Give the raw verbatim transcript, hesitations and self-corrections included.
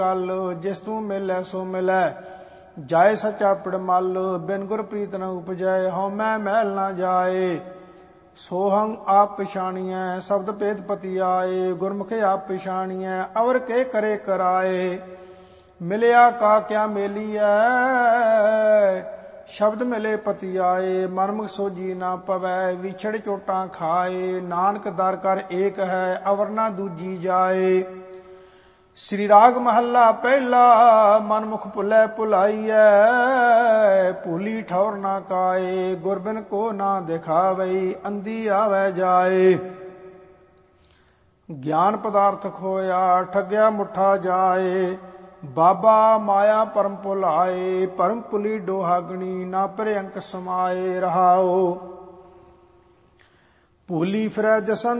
कल जिस तू मिलै सो मिलै जाए सचा पिड़मल बिन गुर प्रीत न उपजै हਉ मैं महल न जाए सोहंग आप पिछाणियै शब्द भेद पति आए गुरमुखे आप पिछाणियै अवर के करे कराए मिलिया का क्या मेलिया शब्द मिले पति आए मर्मक सोजी ना पवै विछड़ चोटां खाए नानक दर कर एक है अवर ना दूजी जाए। श्री राग महला पहला मनमुख भुलै भुलाइयै भूली ठौर ना काए गुरबिन को ना दिखावई अंधी आवे जाए। ज्ञान पदार्थ खोया ठग्या मुठा जाए बाबा माया परम भुलाए परम पुली डोहागणी ना परे अंक समाए रहाओ भूली फिरै जसन